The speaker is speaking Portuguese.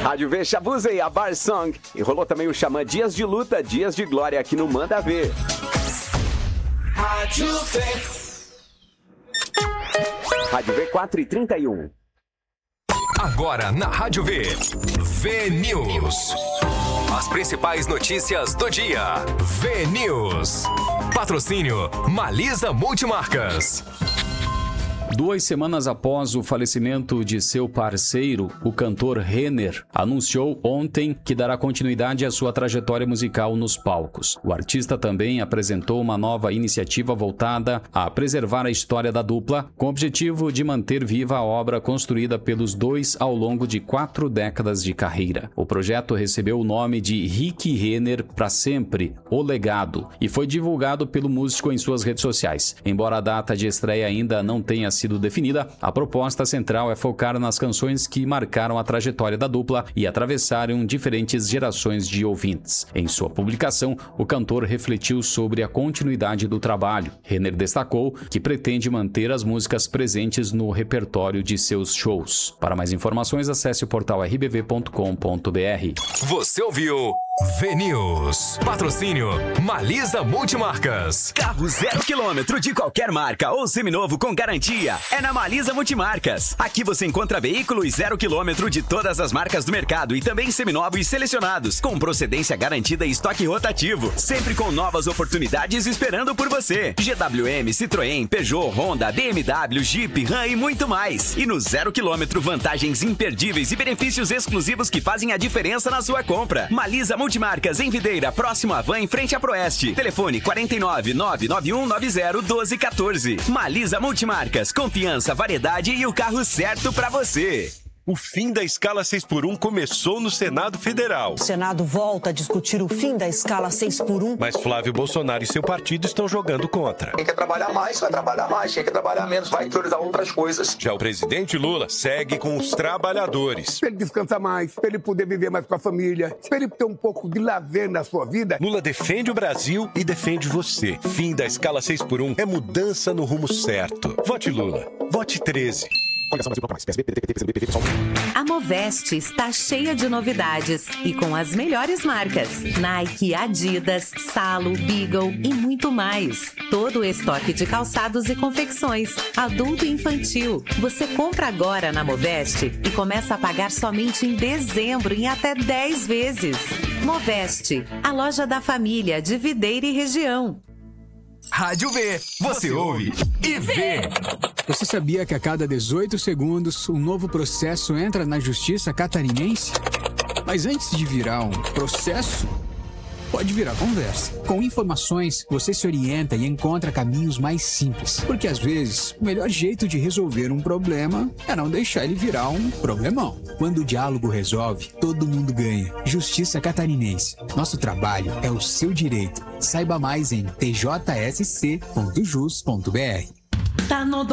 Rádio V, Shabuza e a Bar Song. E rolou também o Xamã Dias de Luta, Dias de Glória aqui no Manda Ver. Rádio V. Rádio V 4h31. Agora na Rádio V, V-News. As principais notícias do dia. V-News. Patrocínio Malisa Multimarcas. 2 semanas após o falecimento de seu parceiro, o cantor Renner anunciou ontem que dará continuidade à sua trajetória musical nos palcos. O artista também apresentou uma nova iniciativa voltada a preservar a história da dupla, com o objetivo de manter viva a obra construída pelos dois ao longo de 4 décadas de carreira. O projeto recebeu o nome de Rick Renner para sempre, O Legado, e foi divulgado pelo músico em suas redes sociais. Embora a data de estreia ainda não tenha sido definida, a proposta central é focar nas canções que marcaram a trajetória da dupla e atravessaram diferentes gerações de ouvintes. Em sua publicação, o cantor refletiu sobre a continuidade do trabalho. Renner destacou que pretende manter as músicas presentes no repertório de seus shows. Para mais informações, acesse o portal rbv.com.br. Você ouviu V-News. Patrocínio Malisa Multimarcas. Carro 0 km de qualquer marca ou seminovo com garantia é na Malisa Multimarcas. Aqui você encontra veículos 0 km de todas as marcas do mercado e também seminovos selecionados, com procedência garantida e estoque rotativo, sempre com novas oportunidades esperando por você. GWM, Citroën, Peugeot, Honda, BMW, Jeep, Ram e muito mais. E no 0 km, vantagens imperdíveis e benefícios exclusivos que fazem a diferença na sua compra. Malisa Multimarcas em Videira, próximo à Van, em frente à Proeste. Telefone 49 991 90 1214. Malisa Multimarcas, confiança, variedade e o carro certo pra você. O fim da escala 6x1 começou no Senado Federal. O Senado volta a discutir o fim da escala 6x1. Mas Flávio Bolsonaro e seu partido estão jogando contra. Quem quer trabalhar mais, vai trabalhar mais. Quem quer trabalhar menos, vai priorizar outras coisas. Já o presidente Lula segue com os trabalhadores. Para ele descansar mais, para ele poder viver mais com a família, para ele ter um pouco de lazer na sua vida. Lula defende o Brasil e defende você. Fim da escala 6x1 é mudança no rumo certo. Vote Lula. Vote 13. A Movest está cheia de novidades e com as melhores marcas: Nike, Adidas, Salo, Beagle e muito mais. Todo o estoque de calçados e confecções, adulto e infantil. Você compra agora na Movest e começa a pagar somente em dezembro em até 10 vezes. Movest, a loja da família de Videira e região. Rádio V, você ouve e vê. Você sabia que a cada 18 segundos um novo processo entra na justiça catarinense? Mas antes de virar um processo, pode virar conversa. Com informações, você se orienta e encontra caminhos mais simples. Porque às vezes, o melhor jeito de resolver um problema é não deixar ele virar um problemão. Quando o diálogo resolve, todo mundo ganha. Justiça Catarinense. Nosso trabalho é o seu direito. Saiba mais em tjsc.jus.br. Tá no